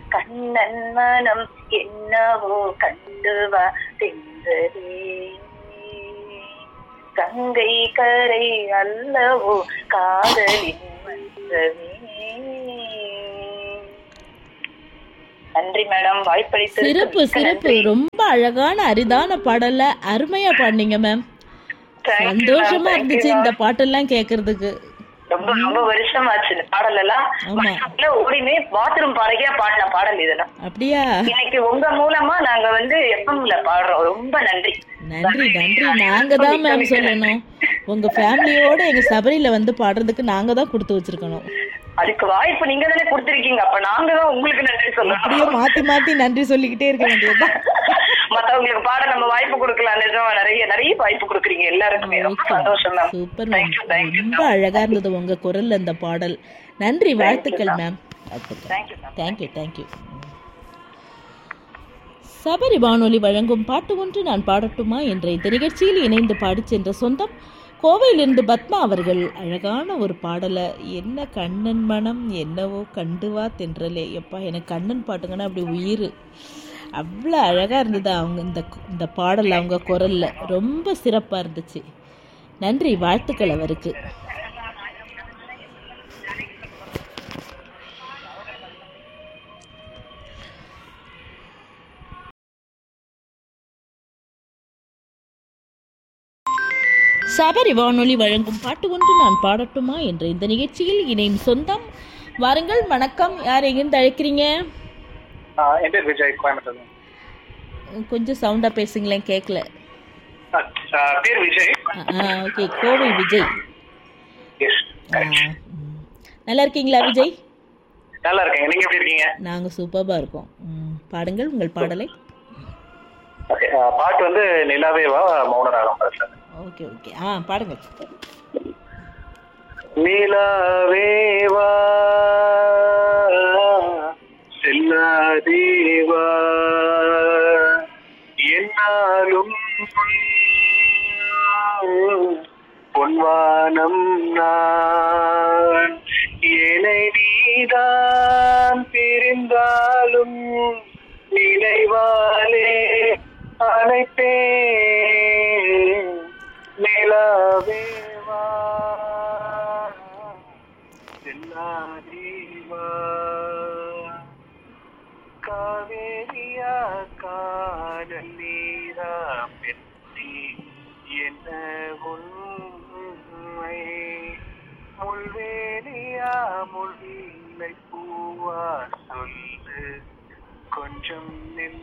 கண்ணன் மனம் என்னவோ கண்டு வா தென்றலே. கங்கை கரை அல்லவோ காதலின் மன்றமே. நன்றி மேடம், வாய்ப்பளித்து. சிறப்பு சிறப்பு. ரொம்ப அழகான அரிதான பாடல்ல அருமையா பாடினீங்க மேம். சந்தோஷமா இருந்துச்சு இந்த பாட்டெல்லாம் கேக்குறதுக்கு. ரொம்ப ரொம்ப வருஷம் ஆச்சு இந்த பாடல் எல்லாம். ஓடிமே பாத்ரூம் பாடகையா பாடின பாடல் இதெல்லாம். அப்படியா? இன்னைக்கு உங்க மூலமா நாங்க எஃப்எம்ல பாடுறோம். ரொம்ப நன்றி. நன்றி நன்றி. நாங்க தான் மேம் சொல்லணும். உங்க ஃபேமிலியோட எங்க சபரியில பாடுறதுக்கு நாங்க தான் கொடுத்து வச்சிருக்கணும். அதுக்கு வாய்ப்பு நீங்க தானே கொடுத்திருக்கீங்க. அப்ப நாங்க தான் உங்களுக்கு நன்றி சொல்லணும். அப்படியே மாத்தி மாத்தி நன்றி சொல்லிக்கிட்டே இருக்க வேண்டியதுதான். மத்தவங்களுக்கு பாட நம்ம வாய்ப்பு கொடுக்கலாம். நிஜமா நிறைய நிறைய வாய்ப்பு கொடுக்குறீங்க எல்லாருக்குமே. ரொம்ப சந்தோஷம் மேம். Super ma'am. ரொம்ப அழகா இருந்தது உங்க குரல்ல அந்த பாடல். நன்றி, வாழ்த்துக்கள் மேம். Thank you thank you. சபரி வானொலி வழங்கும் பாட்டு ஒன்று நான் பாடட்டுமா என்ற இந்த நிகழ்ச்சியில் இணைந்து பாடிச் சென்ற சொந்தம் கோவையிலிருந்து பத்மா அவர்கள் அழகான ஒரு பாடலை, என்ன கண்ணன் மனம் என்னவோ கண்டுவா தென்றலே. எப்பா, எனக்கு கண்ணன் பாட்டுங்கன்னா அப்படி உயிர். அவ்வளோ அழகாக இருந்தது அவங்க இந்த பாடல், அவங்க குரலில் ரொம்ப சிறப்பாக இருந்துச்சு. நன்றி, வாழ்த்துக்கள் அவருக்கு. சபரி வானொலி வழங்கும் பாட்டு ஒன்று நான் பாடட்டுமா என்ற இந்த நிகழ்ச்சியில் இணையும் சொந்தம் வாருங்கள். வணக்கம், யார் எங்கிருந்து அழைக்கிறீங்க? என் பேர் விஜய், கோயம்புத்தூர். கொஞ்சம் சவுண்டா பேசுங்களேன், கேட்கல. பேர் விஜய். ஓகே, கோவை விஜய். நல்லா இருக்கீங்களா விஜய்? நல்லா இருக்கேன். நீங்க எப்படி இருக்கீங்க? நாங்க சூப்பரா இருக்கோம். பாடுங்கள் உங்கள் பாடலை. பாட்டு நிலாவேவா மௌனராகம் படத்துல. ஓகே ஓகே, பாடுங்க. நிலாவேவா செல்லாதேவா என்னாலும் பொன்வானம் நான், என்னை நீதான் பிரிந்தாலும் நினைவாலே அழைப்பே. நிலாவேவா செல்லாதேவா காவேரியா காதல் நீரா பெண்ணே என்ன உண்மை, முள்வேலியா முள்வீலை பூவா சொல்லு கொஞ்சம்